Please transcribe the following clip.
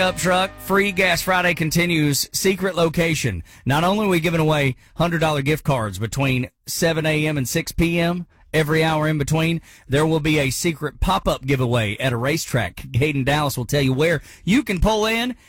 Up truck, Free Gas Friday continues. Secret location. Not only are we giving away $100 gift cards between 7 a.m. and 6 p.m., every hour in between, there will be a secret pop-up giveaway at a racetrack. Gaden Dallas will tell you where you can pull in